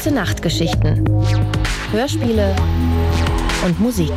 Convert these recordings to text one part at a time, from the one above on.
Ganze Nacht Geschichten, Hörspiele und Musik.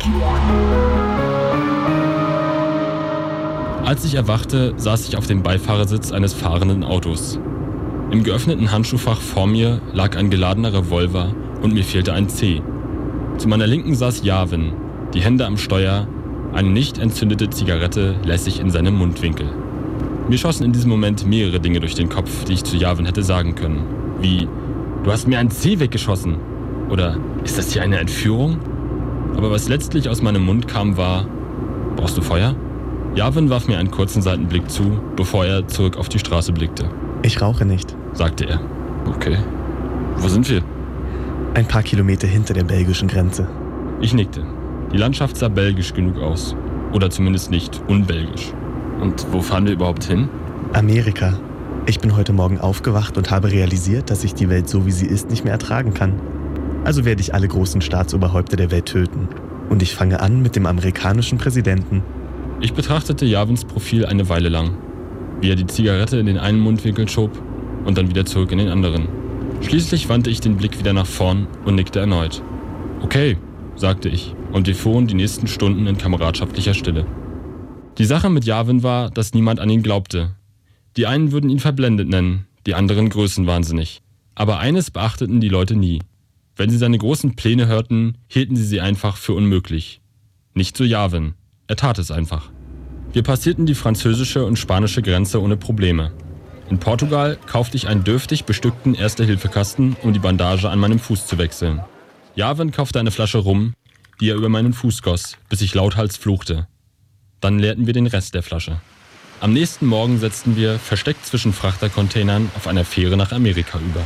Als ich erwachte, saß ich auf dem Beifahrersitz eines fahrenden Autos. Im geöffneten Handschuhfach vor mir lag ein geladener Revolver und mir fehlte ein C. Zu meiner Linken saß Yavin, die Hände am Steuer, eine nicht entzündete Zigarette lässig in seinem Mundwinkel. Mir schossen in diesem Moment mehrere Dinge durch den Kopf, die ich zu Yavin hätte sagen können. Wie, du hast mir ein C weggeschossen. Oder, ist das hier eine Entführung? Aber was letztlich aus meinem Mund kam, war, brauchst du Feuer? Yavin warf mir einen kurzen Seitenblick zu, bevor er zurück auf die Straße blickte. Ich rauche nicht, sagte er. Okay. Wo sind wir? Ein paar Kilometer hinter der belgischen Grenze. Ich nickte. Die Landschaft sah belgisch genug aus. Oder zumindest nicht unbelgisch. Und wo fahren wir überhaupt hin? Amerika. Ich bin heute Morgen aufgewacht und habe realisiert, dass ich die Welt so wie sie ist nicht mehr ertragen kann. Also werde ich alle großen Staatsoberhäupter der Welt töten. Und ich fange an mit dem amerikanischen Präsidenten. Ich betrachtete Yavins Profil eine Weile lang, wie er die Zigarette in den einen Mundwinkel schob und dann wieder zurück in den anderen. Schließlich wandte ich den Blick wieder nach vorn und nickte erneut. Okay, sagte ich, und wir fuhren die nächsten Stunden in kameradschaftlicher Stille. Die Sache mit Yavin war, dass niemand an ihn glaubte. Die einen würden ihn verblendet nennen, die anderen größenwahnsinnig. Aber eines beachteten die Leute nie. Wenn sie seine großen Pläne hörten, hielten sie einfach für unmöglich. Nicht so Yavin. Er tat es einfach. Wir passierten die französische und spanische Grenze ohne Probleme. In Portugal kaufte ich einen dürftig bestückten Erste-Hilfe-Kasten, um die Bandage an meinem Fuß zu wechseln. Yavin kaufte eine Flasche Rum, die er über meinen Fuß goss, bis ich lauthals fluchte. Dann leerten wir den Rest der Flasche. Am nächsten Morgen setzten wir, versteckt zwischen Frachtercontainern, auf einer Fähre nach Amerika über.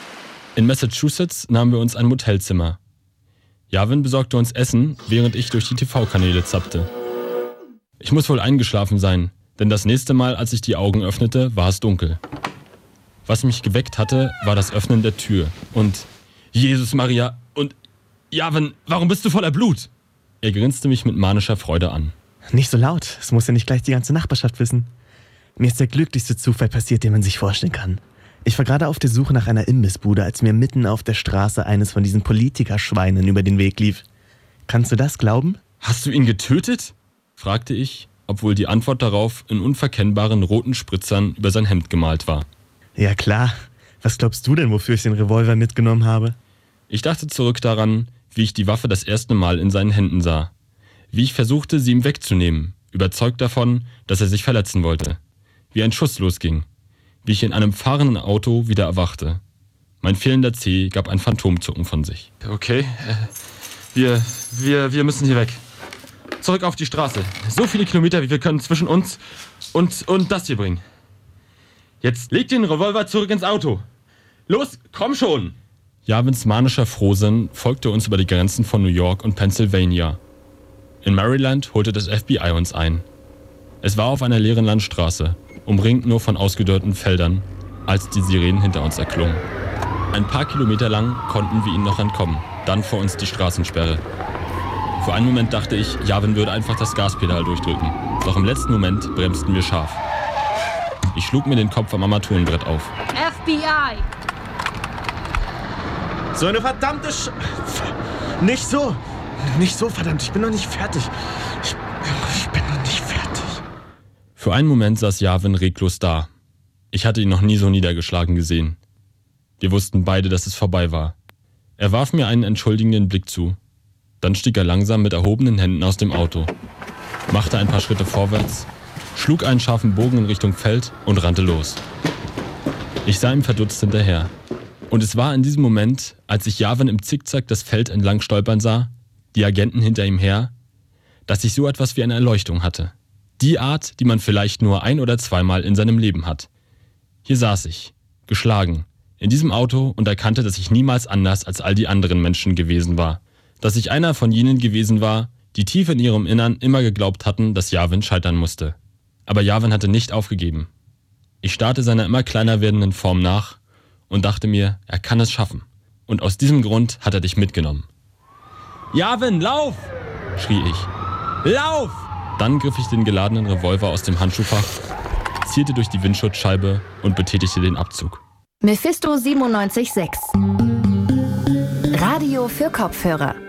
In Massachusetts nahmen wir uns ein Motelzimmer. Yavin besorgte uns Essen, während ich durch die TV-Kanäle zappte. Ich muss wohl eingeschlafen sein, denn das nächste Mal, als ich die Augen öffnete, war es dunkel. Was mich geweckt hatte, war das Öffnen der Tür. Und Jesus Maria und Yavin, warum bist du voller Blut? Er grinste mich mit manischer Freude an. Nicht so laut, es muss ja nicht gleich die ganze Nachbarschaft wissen. Mir ist der glücklichste Zufall passiert, den man sich vorstellen kann. Ich war gerade auf der Suche nach einer Imbissbude, als mir mitten auf der Straße eines von diesen Politikerschweinen über den Weg lief. Kannst du das glauben? Hast du ihn getötet? Fragte ich, obwohl die Antwort darauf in unverkennbaren roten Spritzern über sein Hemd gemalt war. Ja klar. Was glaubst du denn, wofür ich den Revolver mitgenommen habe? Ich dachte zurück daran, wie ich die Waffe das erste Mal in seinen Händen sah. Wie ich versuchte, sie ihm wegzunehmen, überzeugt davon, dass er sich verletzen wollte. Wie ein Schuss losging. Wie ich in einem fahrenden Auto wieder erwachte. Mein fehlender Zeh gab ein Phantomzucken von sich. Okay, wir müssen hier weg. Zurück auf die Straße. So viele Kilometer, wie wir können zwischen uns und das hier bringen. Jetzt leg den Revolver zurück ins Auto. Los, komm schon! Yavins manischer Frohsinn folgte uns über die Grenzen von New York und Pennsylvania. In Maryland holte das FBI uns ein. Es war auf einer leeren Landstraße, umringt nur von ausgedörrten Feldern, als die Sirenen hinter uns erklungen. Ein paar Kilometer lang konnten wir ihnen noch entkommen, dann vor uns die Straßensperre. Für einen Moment dachte ich, Yavin würde einfach das Gaspedal durchdrücken. Doch im letzten Moment bremsten wir scharf. Ich schlug mir den Kopf am Armaturenbrett auf. FBI! So eine verdammte Nicht so, verdammt, ich bin noch nicht fertig. Ich bin noch nicht fertig. Für einen Moment saß Yavin reglos da. Ich hatte ihn noch nie so niedergeschlagen gesehen. Wir wussten beide, dass es vorbei war. Er warf mir einen entschuldigenden Blick zu. Dann stieg er langsam mit erhobenen Händen aus dem Auto, machte ein paar Schritte vorwärts, schlug einen scharfen Bogen in Richtung Feld und rannte los. Ich sah ihm verdutzt hinterher. Und es war in diesem Moment, als ich Yavin im Zickzack das Feld entlang stolpern sah, die Agenten hinter ihm her, dass ich so etwas wie eine Erleuchtung hatte. Die Art, die man vielleicht nur ein- oder zweimal in seinem Leben hat. Hier saß ich, geschlagen, in diesem Auto und erkannte, dass ich niemals anders als all die anderen Menschen gewesen war. Dass ich einer von jenen gewesen war, die tief in ihrem Innern immer geglaubt hatten, dass Yavin scheitern musste. Aber Yavin hatte nicht aufgegeben. Ich starrte seiner immer kleiner werdenden Form nach und dachte mir, er kann es schaffen. Und aus diesem Grund hat er dich mitgenommen. Yavin, lauf! Schrie ich. Lauf! Dann griff ich den geladenen Revolver aus dem Handschuhfach, zielte durch die Windschutzscheibe und betätigte den Abzug. Mephisto 97.6 für Kopfhörer.